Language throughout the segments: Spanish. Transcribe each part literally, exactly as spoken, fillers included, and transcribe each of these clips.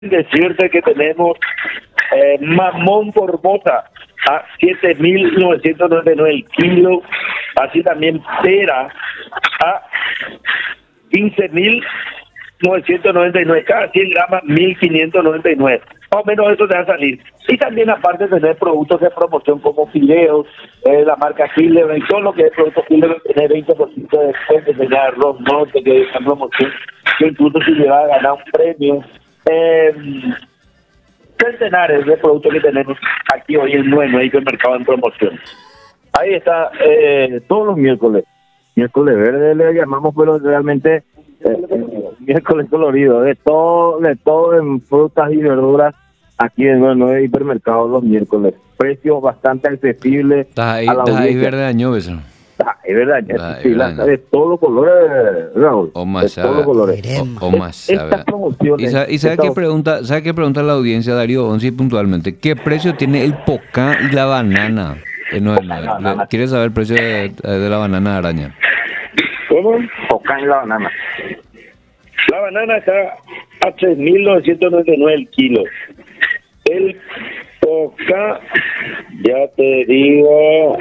Decirte que tenemos eh, mamón Formosa a siete mil novecientos noventa y nueve el kilo, así también pera a quince mil novecientos noventa y nueve, cada cien gramos mil quinientos noventa y nueve, más o menos eso te va a salir. Y también aparte tener productos de promoción como fideos, eh, la marca Killer y todo lo que es producto Killer, tener veinte por ciento de descuento, tener arroz norte que está en promoción, que incluso si le va a ganar un premio. Eh, centenares de productos que tenemos aquí hoy en Nuevo Hipermercado en promoción. Ahí está, eh, todos los miércoles. Miércoles verde le llamamos, pero realmente eh, miércoles colorido. De todo, de todo en frutas y verduras aquí en Nuevo Hipermercado los miércoles. Precios bastante accesibles. Está ahí, a la está ahí audiencia. verde año, eso. Ah, es verdad, Ah, sí, es la- verdad. de todos los colores, Raúl. O de más, todos los colores. O, o más, Estas sabe. promociones, ¿Y sabe, y sabe estas- qué pregunta, sabe qué pregunta la audiencia, Darío Onsi, puntualmente? ¿Qué precio tiene el pocá y la banana? Eh, no, no, le- ¿Quiere saber el precio de, de la banana araña? ¿Cómo? Poca en la banana. La banana está a tres mil novecientos noventa y nueve el kilo. El poca, ya te digo,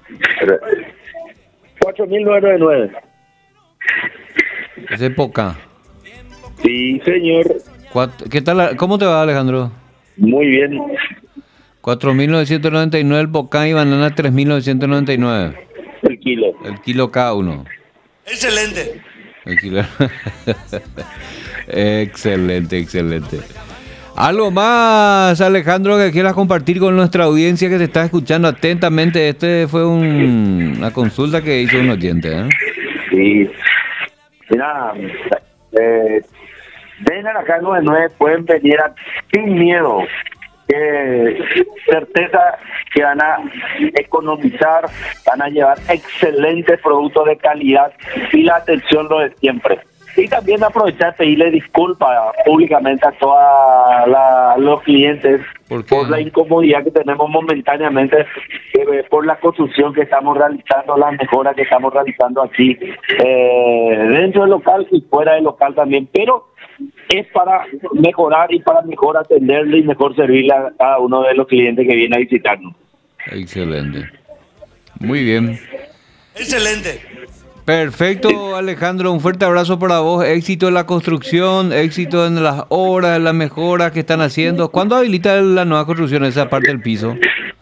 cuatro mil novecientos noventa y nueve. Ese pocá. Sí, señor. Cuat- ¿Qué tal? la- ¿Cómo te va, Alejandro? Muy bien. cuatro mil novecientos noventa y nueve el pocá y banana tres mil novecientos noventa y nueve. El kilo. El kilo cada uno. Excelente. El kilo. Excelente, excelente. ¿Algo más, Alejandro, que quieras compartir con nuestra audiencia que te está escuchando atentamente? Este fue un- una consulta que hizo un oyente, ¿eh? Sí. Mira, eh, vengan acá al noventa y nueve, pueden venir a, sin miedo. Que certeza que van a economizar, van a llevar excelentes productos de calidad y la atención lo de siempre. Y también aprovechar pedirle disculpas públicamente a todos los clientes ¿Por qué? por la incomodidad que tenemos momentáneamente, eh, por la construcción que estamos realizando, las mejoras que estamos realizando aquí eh, dentro del local y fuera del local también, pero es para mejorar y para mejor atenderle y mejor servirle a cada uno de los clientes que viene a visitarnos. Excelente. Muy bien. Excelente. Perfecto, Alejandro. Un fuerte abrazo para vos. Éxito en la construcción, éxito en las obras, en las mejoras que están haciendo. ¿Cuándo habilita la nueva construcción, esa parte del piso?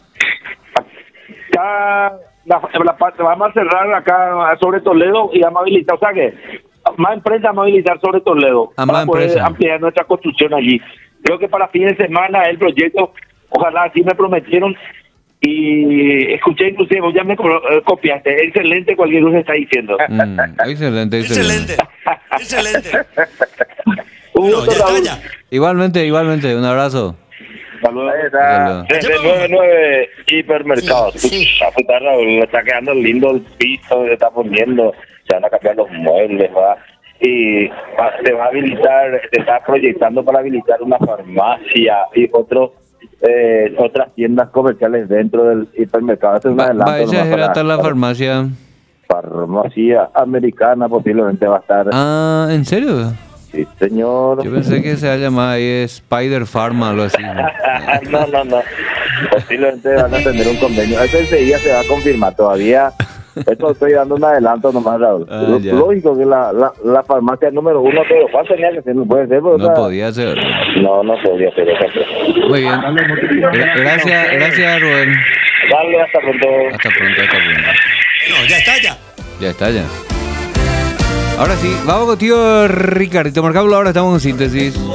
Acá, la, la parte, vamos a cerrar acá sobre Toledo y vamos a habilitar, o sea que más empresa vamos a habilitar sobre Toledo Ah, para más poder empresa. ampliar nuestra construcción allí. Creo que para fin de semana el proyecto, ojalá así me prometieron y escuché inclusive, vos ya me co- eh, copiaste, excelente cualquier cosa está diciendo. Mm, excelente, excelente. Excelente. Excelente. Un No, gusto, ya está Raúl. ya. Igualmente, igualmente. Un abrazo. Saludos. Ahí está. Desde nueve nueve Hipermercados. Está, Raúl, le está quedando lindo el piso que está poniendo. Se van a cambiar los muebles, va. Y va- se va a habilitar, se está proyectando para habilitar una farmacia y otros eh, otras tiendas comerciales dentro del hipermercado. Este es un Va, adelanto va a nomás para- estar la para- farmacia. farmacia americana posiblemente va a estar. Ah, ¿en serio? Sí, señor. Yo pensé que se va a llamar ahí Spider Pharma o algo así. no, no, no. Posiblemente van a tener un convenio. Eso enseguida se va a confirmar todavía. Esto estoy dando un adelanto nomás, Raúl. Ah, Lo- ya. Lógico que la, la, la farmacia número uno, pero ¿cuál tenía que ser? No puede ser. pero, No o sea, podía ser. No, no podía ser. ejemplo. Muy bien. Gra- Gracias, gracias, Rubén. Dale, hasta pronto. Hasta pronto, hasta pronto. No, ya está ya. Ya está, ya. Ahora sí, vamos contigo, Ricardito. Marcamos la hora, estamos en síntesis.